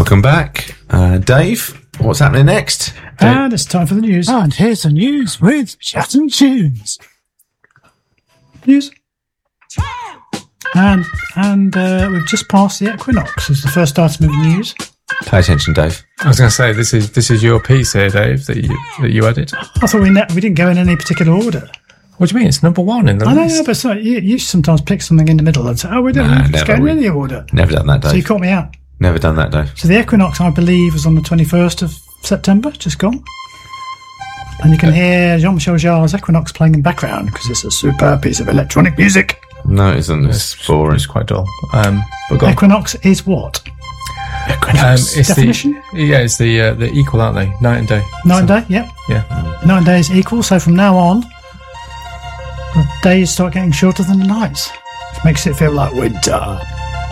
Welcome back. Dave, what's happening next? And it's time for the news. And here's the news with Chatting Tunes. News. And we've just passed the equinox. It's the first item of news. Pay attention, Dave. I was going to say, this is your piece here, Dave, that you added. I thought we didn't go in any particular order. What do you mean? It's number one in the list. I know, but sorry, you sometimes pick something in the middle and say, we don't go in any order. Never done that, Dave. So you caught me out. Never done that, Dave. So the equinox, I believe, was on the 21st of September, just gone. And you can hear Jean-Michel Jarre's Equinox playing in the background because it's a superb piece of electronic music. No, it isn't. It's boring. It's quite dull. But go on. Equinox is what? It's definition? It's the equal, aren't they? Night and day. Night and day, yep. Yeah. Night and day is equal, so from now on, the days start getting shorter than the nights, which makes it feel like winter.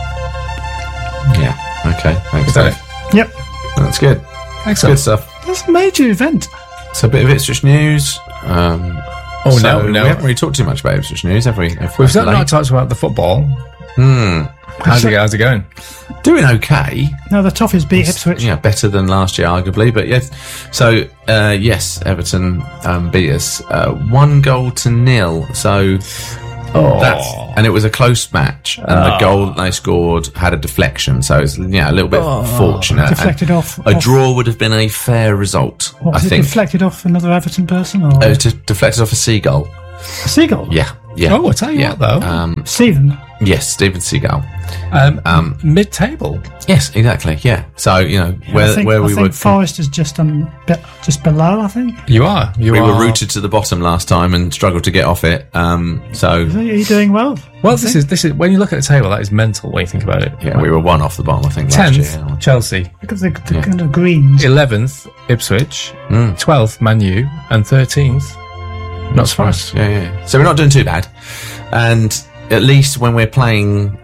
Yeah. Okay. Thanks, Is that Dave. it? Yep. That's good. Excellent. Good stuff. That's a major event. So a bit of Ipswich news. No. We haven't really talked too much about Ipswich news, have we? We've not talked about the football. How's it going? Doing okay. No, the Toffees beat Ipswich. Yeah, better than last year, arguably. But yes, so yes, Everton beat us 1-0. So and it was a close match, and the goal they scored had a deflection. So it's a little bit fortunate. Deflected off. A draw would have been a fair result. What, I was think. it deflected off another Everton person? Or? Deflected off a seagull. A seagull? Yeah. Oh, I tell you what, though. Stephen? Yes, Stephen Seagull. Mid-table. Yes, exactly. Yeah. So where we were. Forest is just below. I think You are. We were rooted to the bottom last time and struggled to get off it. So are you doing well? Well, this is when you look at the table, that is mental when you think about it. yeah, we were one off the bottom, I think, last 10th, year. Chelsea. Look at the kind of greens. 11th, Ipswich. 12th, Man U. And 13th, Notts Forest. Yeah. So we're not doing too bad, and at least when we're playing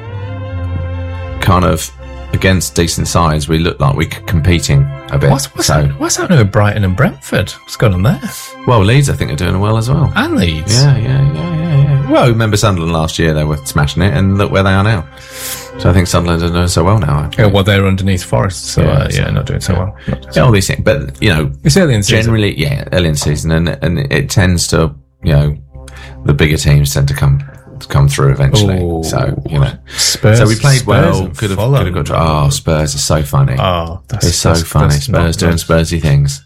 kind of against decent sides, we look like we're competing a bit. What's happening with Brighton and Brentford? What's going on there? Well, Leeds, I think, are doing well as well. And Leeds. Yeah. Well, remember Sunderland last year? They were smashing it, and look where they are now. So I think Sunderland are doing so well now. Yeah, well, they're underneath Forest, so not doing so well. Yeah, all these things, but it's early in the season. Generally, early in the season, and it tends to, the bigger teams tend to come through eventually. Ooh. So Spurs. So we played well. and Could have Fulham. got. Oh, Spurs are so funny. Oh, It's so funny. Spurs doing Spursy things.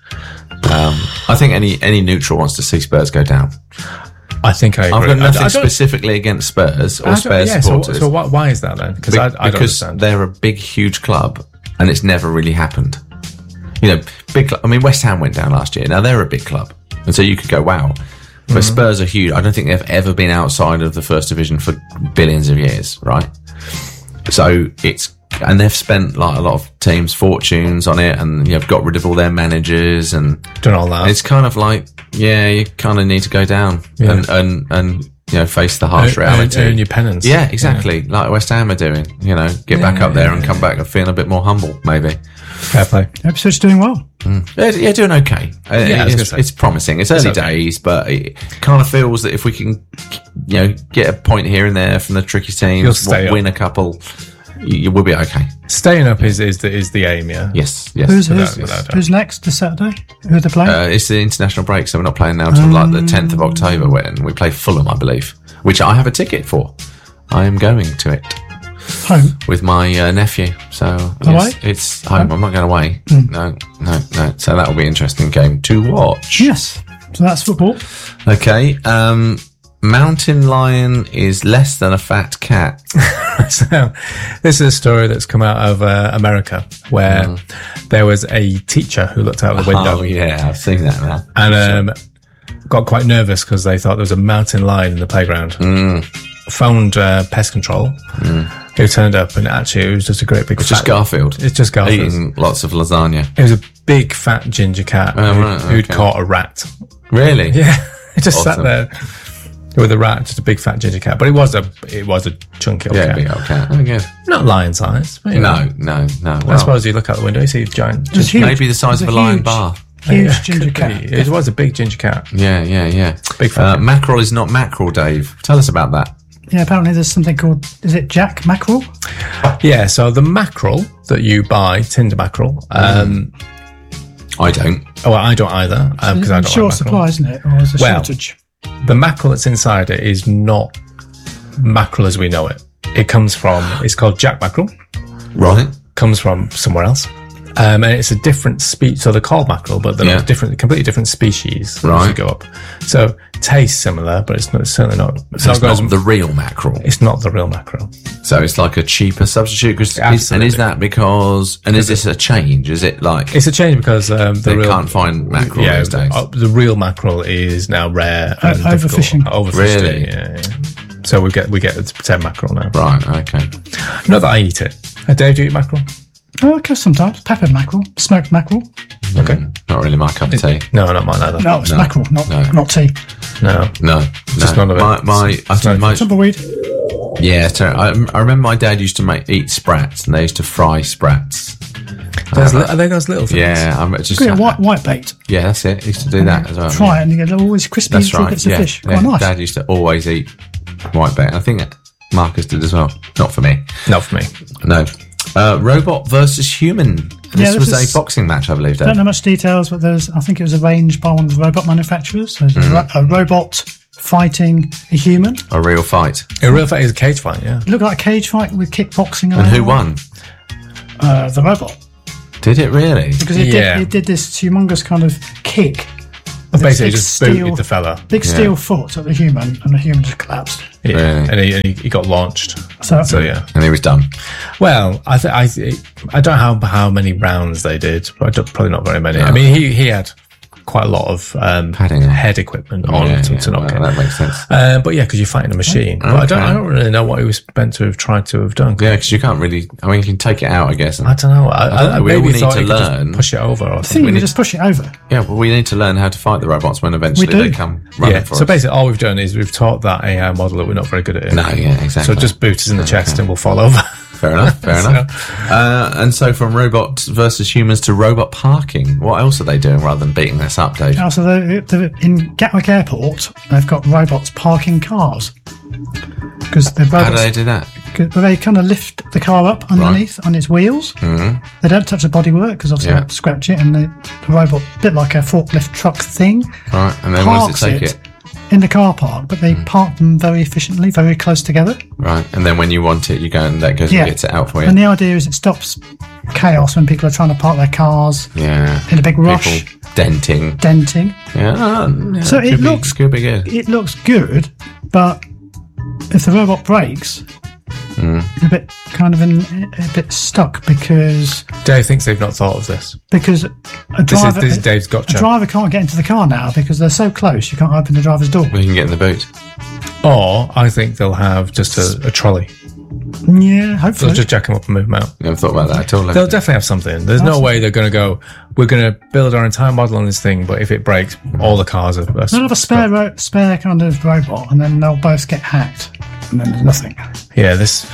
I think any neutral wants to see Spurs go down. I think I agree. I've got nothing specifically against Spurs or Spurs supporters. So why is that then? Because I don't understand. They're a big, huge club, and it's never really happened. Big club. I mean, West Ham went down last year. Now they're a big club, and so you could go, wow. But Spurs are huge. I don't think they've ever been outside of the first division for billions of years, right? So and they've spent like a lot of teams' fortunes on it, and got rid of all their managers and done all that. It's kind of like, you kind of need to go down and face the harsh reality. Earn your penance. Yeah, exactly. Like West Ham are doing. Get back up there and come back and feeling a bit more humble, maybe. Fair play. Ipswich doing well. Yeah, doing okay. It's promising. It's early days, but it kind of feels that if we can, get a point here and there from the tricky teams, win a couple, you will be okay. Staying up is the aim, yeah. Yes. Who's next this Saturday? Who are they playing? It's the international break, so we're not playing now until like the 10th of October when we play Fulham, I believe, which I have a ticket for. I am going to it. Home? With my nephew. So yes, it's home. I'm not going away. No. So that will be an interesting game to watch. Yes. So that's football. Okay. Mountain lion is less than a fat cat. So this is a story that's come out of America where there was a teacher who looked out the window. Oh yeah, I've seen that now. And got quite nervous because they thought there was a mountain lion in the playground. Phoned pest control, who turned up, and actually it was just a great big. It's just Garfield. It's just Garfield eating lots of lasagna. It was a big fat ginger cat who'd caught a rat. Really? Yeah, it just sat there with a rat, just a big fat ginger cat. But it was a chunky old cat. Big old cat. Oh, good. Not lion size. But, No. Well, I suppose you look out the window, you see giant. Just maybe the size of a lion bar. Huge ginger cat. It was a big ginger cat. Yeah. Big fat. Mackerel is not mackerel, Dave. Tell us about that. apparently there's something called, is it Jack Mackerel? Yeah, so the mackerel that you buy, tinned mackerel, I don't. well, I don't either, because I don't Short like supply, mackerel. isn't it? Or is a Well, shortage? The mackerel that's inside it is not mackerel as we know it. It comes from, it's called Jack mackerel, Right. comes from somewhere else. And it's a different species, so they're called mackerel, but they're not different, completely different species as Right. you go up. So tastes similar, but it's certainly not. So it's not the real mackerel. It's not the real mackerel. So it's like a cheaper substitute. And Absolutely. is that because? And is this a change? Is it like It's a change because they can't find mackerel these days? the real mackerel is now rare and Overfishing. difficult. Really? Yeah. So we get the pretend mackerel now. Right. Okay. Not that I eat it. Dave, do you eat mackerel? Oh, okay, sometimes. Peppered mackerel, smoked mackerel. Okay. Not really my cup of tea. No, not mine either. No, it's mackerel, not tea. No. No. Just none of it. I think my Tumbleweed. yeah. So I remember my dad used to eat sprats, and they used to fry sprats. Are they those little things? Yeah, I'm just Yeah, white bait. yeah. That's it. He used to do that as well. Fry it and you get always crispy That's little right. bits of Yeah, fish. yeah. Quite nice. Dad used to always eat white bait. I think Marcus did as well. Not for me. Not for me. No. Robot versus human. This was a boxing match, I believe, I don't Dave. know much details, but I think it was arranged by one of the robot manufacturers. So it's a robot fighting a human. A real fight. In real fact, it's a cage fight, yeah. It looked like a cage fight with kickboxing. And who won? The robot. Did it really? Because Yeah. it did this humongous kind of kick. with its Basically, big just booted the fella. Big steel foot at the human, and the human just collapsed. Yeah. Really? And he got launched. So yeah. And he was done. Well, I don't know how many rounds they did, but probably not very many. I mean, he had quite a lot of Padding on. head equipment on to knock well, it. that makes sense. But yeah, because you're fighting a machine. But I don't really know what he was meant to have tried to have done. Yeah, because you can't really. I mean, you can take it out, I guess. And, I don't know. I We all maybe need thought to he could just learn. push it over. Or I think something. you can just push it over. yeah, well, we need to learn how to fight the robots when eventually We do. they come running Yeah. for So us. basically, all we've done is we've taught that AI model that we're not very good at it. No, yeah, exactly. So just boot us in the chest and we'll fall over. Fair enough. Fair enough. And so from robots versus humans to robot parking, what else are they doing rather than beating this up, Dave? Now, so in Gatwick Airport, they've got robots parking cars. Because the How do robots, they do that? they kind of lift the car up underneath on its wheels. Mm-hmm. They don't touch the bodywork because obviously Yeah. they scratch it, and the robot, a bit like a forklift truck thing, Right, and then where does parks it take it? in the car park, but they park them very efficiently, very close together. Right, and then when you want it, you go and that goes and gets it out for you. And the idea is it stops chaos when people are trying to park their cars Yeah. in a big rush, People denting. denting. Yeah. So it could be good. It looks good, but if the robot breaks, Mm. you're a bit kind of a bit stuck because Dave thinks they've not thought of this. a This driver is Dave's a gotcha. driver can't get into the car now because they're so close you can't open the driver's door. We can get in the boot. Or I think they'll have just a trolley. Yeah, They'll hopefully. just jack them up and move them out. Never thought about that at all. They'll definitely have something. There's no way they're going to go, we're going to build our entire model on this thing, but if it breaks, all the cars are... They'll have a spare kind of robot, and then they'll both get hacked, and then there's nothing. Yeah, this...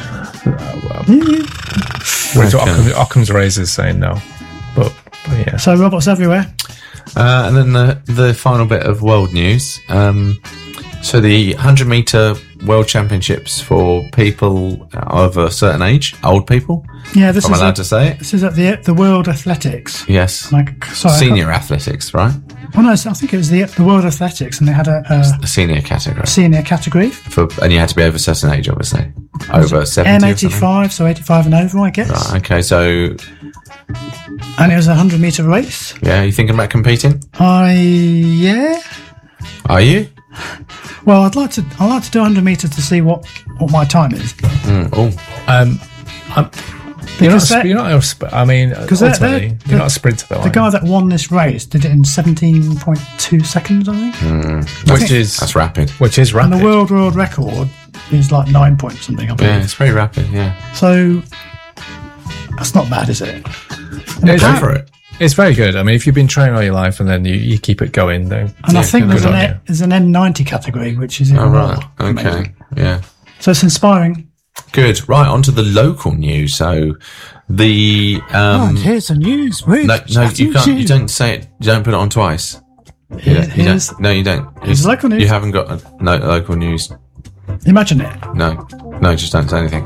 Occam's razors saying no. But yeah. So robots everywhere. And then the final bit of world news. So the 100-meter world championships for people of a certain age, old people. Yeah, this I'm is allowed to say it. this is at the World Athletics. Yes. Sorry, Senior athletics, right? Oh no, I think it was the World Athletics, and they had a A senior category. senior category. And you had to be over a certain age, obviously. Over 70 or something. M85, so 85 and over, I guess. Right, okay, so And it was a 100-meter race. yeah, you thinking about competing? Yeah. Are you? Well, I'd like to do 100 meters to see what my time is. Oh, You're Because not a sprint. I mean, ultimately, you're not a sprinter, though. the guy that won this race did it in 17.2 seconds, I think. which is that's rapid. rapid. And the world record is like 9 point something, I believe. Yeah, it's pretty rapid. Yeah, So that's not bad, is it? It's- go for it. It's very good. I mean, if you've been training all your life and then you keep it going, then And I think good on you. there's an N90 category, which is even Oh, right. more Okay. amazing. Yeah. So it's inspiring. Good. Right, on to the local news. So the And here's the news with no, you Chatting can't. You Tunes. don't say it. You don't put it on twice. You don't. Here's No, you don't. here's local news. You haven't got no local news. Imagine it. No, just don't say anything.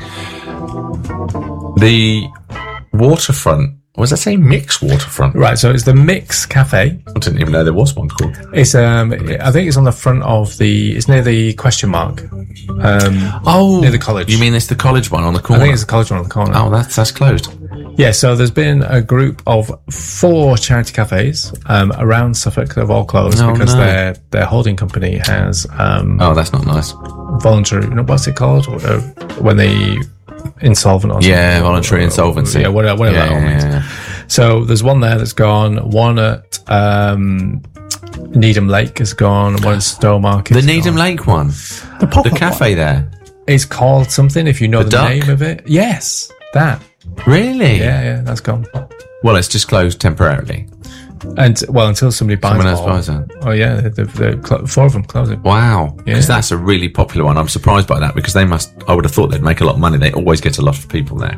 The waterfront. What does that say? Mix waterfront. Right, so it's the Mix Cafe. I didn't even know there was one called. It's I think it's on the front of it's near the question mark. Near the college. You mean it's the college one on the I corner? think it's the college one on the corner. Oh, that's closed. Yeah, so there's been a group of 4 charity cafes around Suffolk that have all closed because their holding company has Oh, that's not nice. voluntary. What's it called? When they insolvent or something. Yeah, voluntary insolvency. Yeah, whatever that all means. Yeah. So there's one there that's gone. One at Needham Lake has gone. One at Stowe Market. The Needham Lake one. The pop-up The cafe there. It's called something. If you know the Duck? name of it, yes, that. Really? Yeah, that's gone. Well, it's just closed temporarily. And until somebody buys Someone them else all. buys it. Oh yeah, they're 4 of them closing. Wow. Because Yeah. that's a really popular one. I'm surprised by that because I would have thought they'd make a lot of money. They always get a lot of people there.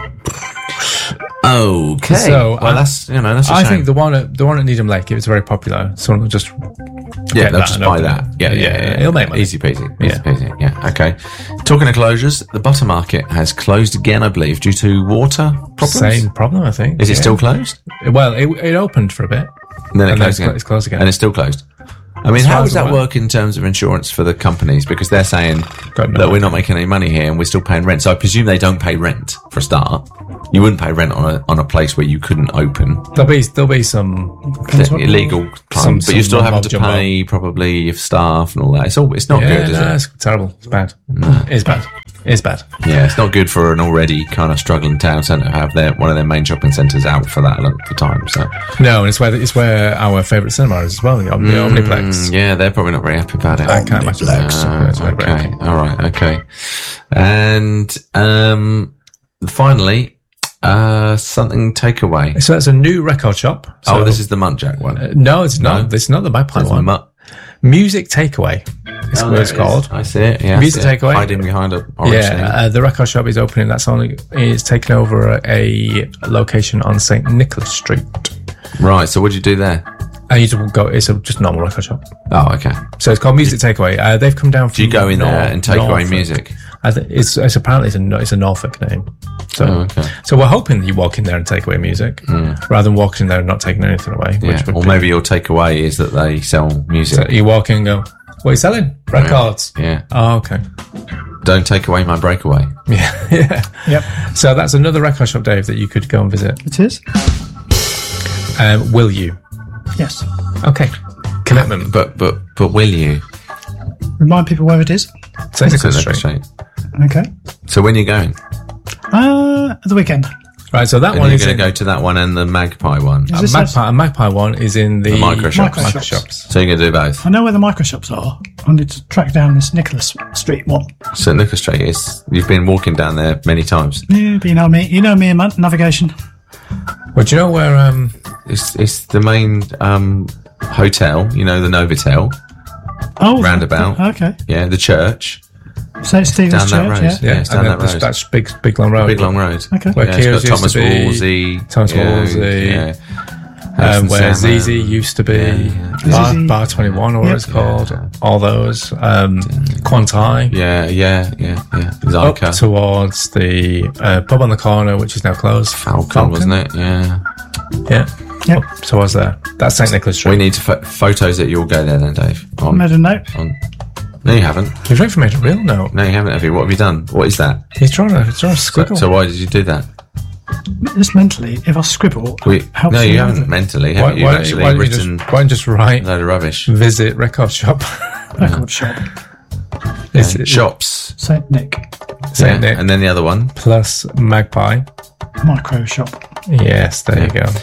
Okay. So, well, that's a shame. I think the one at Needham Lake, it was very popular. Someone will just Yeah, they'll that just and buy open that. it. Yeah. It'll make money. Easy peasy. Easy Yeah. peasy. Yeah. Okay. Talking of closures, the Butter Market has closed again, I believe, due to water problems. Same problem, I think. Is it Yeah. still closed? Well, it opened for a bit. And then And closed again. it's closed again. And it's still closed. I mean, As how far does as that I'm aware. work in terms of insurance for the companies? Because they're saying Got no that we're idea. not making any money here and we're still paying rent. So I presume they don't pay rent for a start. You wouldn't pay rent on a place where you couldn't open. There'll be some. Illegal Some- but you're still some having to jumbo. pay probably your staff and all that. It's not Yeah, good, is it? It's terrible. It's bad. It's bad. It's bad. Yeah, it's not good for an already kind of struggling town centre to have one of their main shopping centres out for that length of time. So No, and it's where our favourite cinema is as well. The Omniplex. yeah, they're probably not very happy about it. I can't imagine that. It's very Okay, happy. all right, okay. And finally, something takeaway. So that's a new record shop. So, This is the Muntjac one. no, it's not. It's not the Magpie It's one. Music Takeaway. It's what it's called. I see it. Yeah, Music I see it. takeaway. Hiding behind a orange thing. Yeah, the record shop is opening. It's taken over a location on St Nicholas Street. Right. So what do you do there? And you just go. It's just a normal record shop. Oh, okay. So it's called Music Takeaway. They've come down. From Do you go in there and take away Norfolk. music? It's apparently it's a Norfolk name. So okay. so we're hoping that you walk in there and take away music rather than walking in there and not taking anything away. Yeah. Which would Or be, maybe your takeaway is that they sell music. so you walk in and go, "What are you selling? Records." Yeah. Oh, okay. Don't take away my breakaway. Yeah, yeah. Yep, So that's another record shop, Dave, that you could go and visit. it is. Will you? Yes. Okay. Commitment. But will you? Remind people where it is. St Nicholas So Street. straight. Okay. So when you're going? At the weekend. Right, so that And one you're is going to in go to that one and the Magpie one. Is this Magpie one is in the micro shops. Micro shops. So you're going to do both. I know where the micro shops are. I need to track down this Nicholas Street one. So Nicholas Street is. You've been walking down there many times. Yeah, but you know me. You know me, man. Navigation. Well, do you know where? It's the main hotel. You know, the Novotel Oh, roundabout. Okay. Yeah, the church St Stephen's down that Church. road. Yeah. Yeah, it's down that road. That's big long road. Big long road. Okay. Where Yeah, it's Kira's got used Thomas to be. Wolsey. Thomas Wolsey. Yeah. Where Salmon. ZZ used to be. Yeah. ZZ. Bar 21 or what Yep. it's called. All those. Quantai. Yeah. Up Zyka. towards the pub on the corner, which is now closed. Falcon, wasn't it? Yeah. Yeah. Yep. Up towards there. That's St Nicholas Street. We need photos that you'll go there then, Dave. Made a note. No, you haven't. You've read from it real? No. No, you haven't, have you? What have you done? What is that? He's trying to squiggle. So why did you do that? Just mentally, if I scribble, helps No, you me haven't with it. mentally. Have you? You've actually written why don't you just write a load of rubbish. visit record shop? Record shop. It's Shops. St Nick. Saint Nick And then the other one. plus Magpie. Micro shop. Yes, there you go.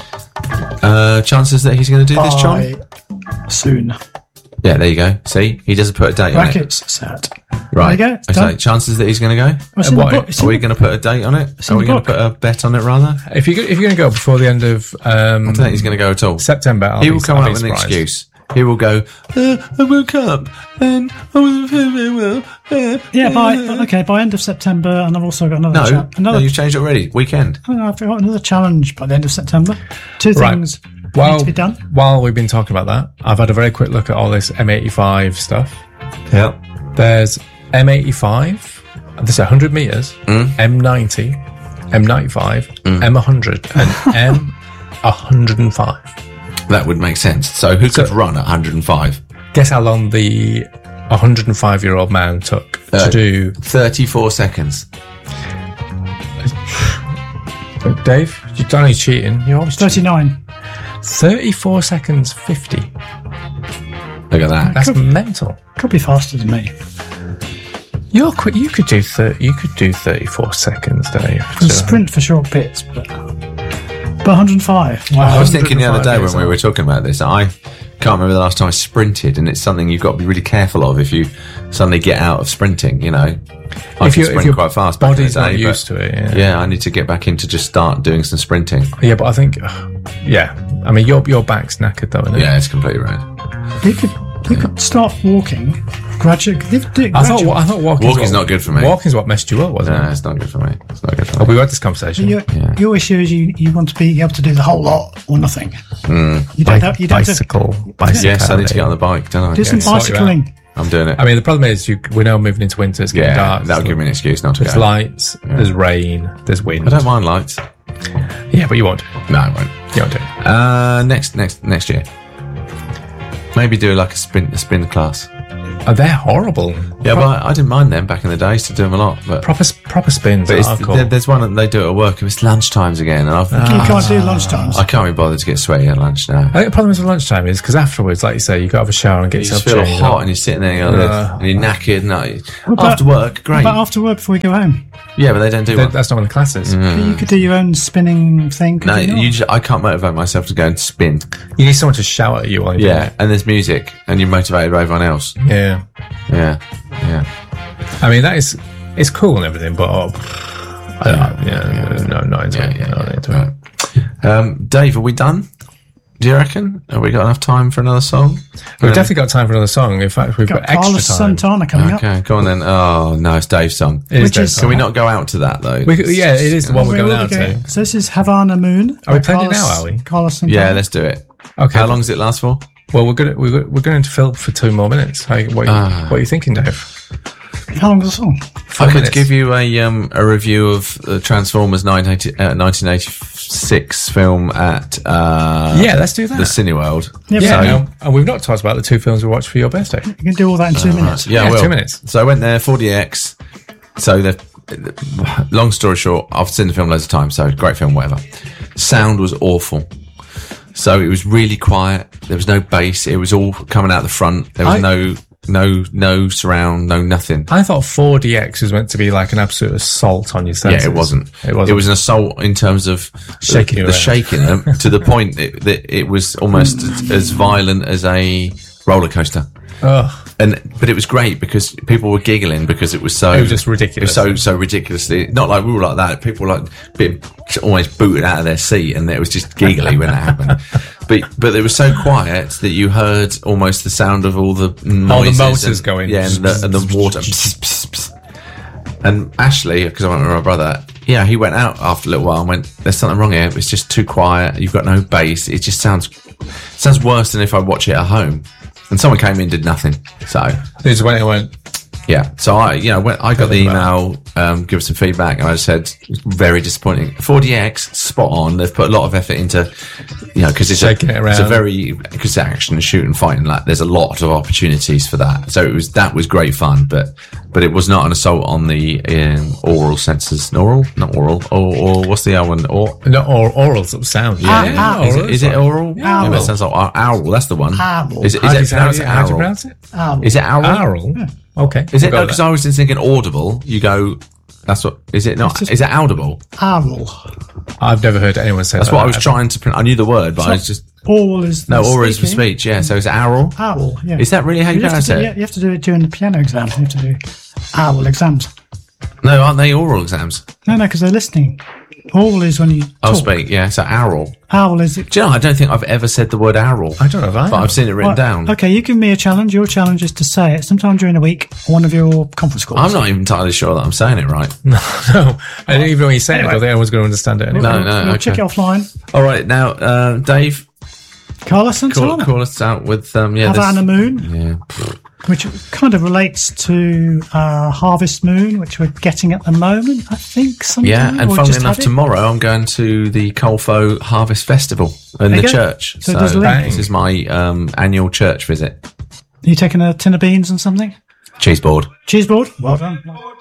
Chances that he's going to do this, John? By soon. Yeah, there you go. See? He doesn't put a date on it. Brackets set. Right. There you go. It's Okay, done. chances that he's going to go? It's in the what- book. It's Are in we the- going to put a date on it? in Are we the going to book. put a bet on it, rather? If you're going to go before the end of I don't think he's going to go at all. September, He will come up with an excuse. He will go, I woke up and I was very well. Yeah, by end of September, and I've also got another. No, another. you've changed it already. Weekend. I've got another challenge by the end of September. Two Right. things need to be done. While we've been talking about that, I've had a very quick look at all this M85 stuff. Yeah. There's M85. This is 100 meters. M90, M95, M100, and M105. That would make sense. So who could run at 105? Guess how long the 105-year-old man took to do. 34 seconds. Dave, you don't need cheating. You're always 39. 34 seconds 50. Look at that. That's mental. Could be faster than me. You're quick. You could do 34 seconds, Dave. You sprint for short bits, but 105. Wow. I was thinking the other day 105 when we were talking about this, I can't remember the last time I sprinted, and it's something you've got to be really careful of if you suddenly get out of sprinting, you know. I can sprint quite fast back in the body's not day, used to it. yeah, I need to get back into just start doing some sprinting. Yeah, but I think, I mean, your back's knackered though, isn't it? Yeah, it's completely right. You could start walking gradually. I thought Walking's not good for me. Walking's what messed you up, wasn't No, it? it's not good for me. It's not good for Oh, me. we had this conversation. Your issue is you want to be able to do the whole lot or nothing. You don't have, Bicycle. Yes, I need to get on the bike, don't I? do some sort you out. bicycling. I'm doing it. I mean, the problem is we're now moving into winter. It's getting Yeah, dark. that'll give me an excuse not to There's go. lights. There's rain. There's wind. I don't mind lights. Yeah, but you won't. No, I won't. You won't do it. Next year. Maybe do like a spin class. Oh, they're horrible. Yeah, but I didn't mind them back in the day. I used to do them a lot. But Proper spins. But Are cool. there's one that they do at work. It's lunchtimes again, and You can't do lunchtimes. I can't be bothered to get sweaty at lunch now. I think the problem is with lunchtime is because afterwards, like you say, you got to have a shower and get You yourself just feel changed. hot, and you're sitting there, and you're knackered. And about- after work, great. But after work, before we go home, Yeah, but they don't do one. That's not one of the classes. you could do your own spinning thing. could No, you not? I can't motivate myself to go and spin. You need someone to shout at you while you Yeah, and there's music, and you're motivated by everyone else. do it. Yeah. Yeah. I mean, it's cool and everything, but not into it. Not into it. Right. Dave, are we done? Do you reckon? Have we got enough time for another song? We've definitely got time for another song. In fact, we've got Got extra Carlos time. Santana coming up. Okay, go on then. Oh, no, it's Dave's song. It is Which Dave's is- Can we song. not go out to that, though? Yeah, it is the one we're Where going will we out go? to. So this is Havana Moon. Are we by playing it Carlos- now, are we? Carlos Santana. Yeah, let's do it. Okay. How long does it last for? Well, we're going to fill for 2 more minutes. What are you thinking, Dave? How long is the song? I could minutes. give you a review of the Transformers 1986 film at Yeah, let's do that. the Cineworld. Yeah, Yeah, but no, and we've not talked about the 2 films we watched for your birthday. you can do all that in 2 minutes. Yeah, Yeah, well, 2 minutes. So I went there, 4DX. So long story short, I've seen the film loads of times, so great film, whatever. Sound was awful. So it was really quiet. There was no bass. It was all coming out the front. There was no surround, no nothing. I thought 4DX was meant to be like an absolute assault on your senses. Yeah, it wasn't. It wasn't. It was an assault in terms of Shaking you the around. shaking them to the point that it was almost as violent as a roller coaster. Ugh. But it was great because people were giggling because it was so. It was just ridiculous. It was so ridiculously. Not like we were like that. People were like almost booted out of their seat, and it was just giggly when that happened. But it was so quiet that you heard almost the sound of all the noises, motors and, going. Yeah, and the water. And Ashley, because I went with my brother, yeah, he went out after a little while and went, "There's something wrong here. It's just too quiet. You've got no bass. It just sounds worse than if I watch it at home." And someone came in and did nothing. So This is when it went. yeah, so I got the email, give us some feedback, and I said very disappointing. 4DX, spot on. They've put a lot of effort into, because it's Shaking it it's a around. very because action, shooting, fighting. Like there's a lot of opportunities for that. So that was great fun, but it was not an assault on the oral senses. Not oral. Or what's the other one? No, oral sort of sound. Yeah. Is it oral? Owl. Yeah, that sounds like owl. That's the one. Owl. Is it How do you pronounced owl? pronounce it? Is it owl? Oral. Okay. Is it? We'll go with Because that. I was just thinking audible. You go. That's what. Is it not? just- Is it audible? Owl. I've never heard anyone say That's that. what I was trying to. I knew the word, but I was just Owl is no. the Or is for speaking. speech. Yeah. So is it owl? Owl. Yeah. Is that really how you You have, pronounce to do, it? yeah, you have to do it during the piano exam. You have to do owl exams. No, aren't they oral exams? No, because they're listening. Owl is when you I'll talk. speak. Yeah. So owl. Owl is. Do you know? I don't think I've ever said the word owl. I don't know if I But know. I've seen it written Right, down. Okay, you give me a challenge. Your challenge is to say it sometime during the week on one of your conference calls. I'm not even entirely sure that I'm saying it right. No, I don't even know what you're saying. I don't think anyone's going to understand it anyway. No. We'll check it Okay. offline. All right. Now, Dave, Carlos Santana. call us out with Havana Moon. Yeah. which kind of relates to Harvest Moon, which we're getting at the moment, I think. Sometime, Yeah, and or funnily just enough, had it. tomorrow I'm going to the Colfo Harvest Festival in There the you go. church. So So, there's a link. this is my annual church visit. Are you taking a tin of beans and something? Cheese board. Cheese board? Well done.